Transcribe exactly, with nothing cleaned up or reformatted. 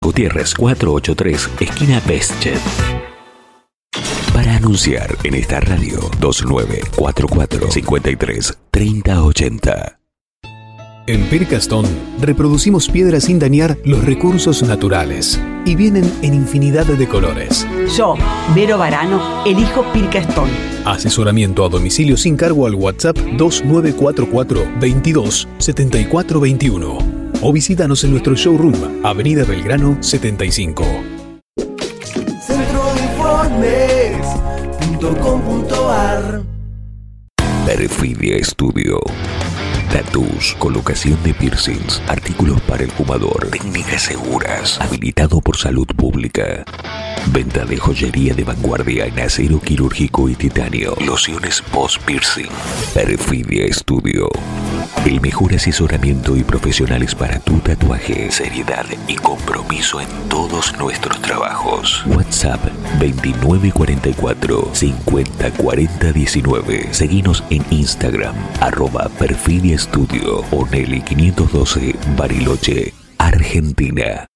Gutiérrez cuatrocientos ochenta y tres, esquina Peschet. Para anunciar en esta radio, dos nueve cuatro cuatro, cinco tres, tres cero ocho cero. En Pircastone reproducimos piedras sin dañar los recursos naturales y vienen en infinidad de colores. Yo, Vero Varano, elijo Pircastone. Asesoramiento a domicilio sin cargo al WhatsApp dos nueve cuatro cuatro, veintidós, setenta y cuatro veintiuno o visítanos en nuestro showroom, Avenida Belgrano setenta y cinco. centro de informes punto com punto ar. Perfidia Studio. Tattoos, colocación de piercings, artículos para el fumador, técnicas seguras, habilitado por salud pública. Venta de joyería de vanguardia en acero quirúrgico y titanio. Lociones post-piercing. Perfidia Studio. El mejor asesoramiento y profesionales para tu tatuaje. Seriedad y compromiso en todos nuestros trabajos. WhatsApp veintinueve cuarenta y cuatro, cincuenta cuarenta diecinueve. Seguinos en Instagram, arroba Perfidia Studio o Nelly quinientos doce, Bariloche, Argentina.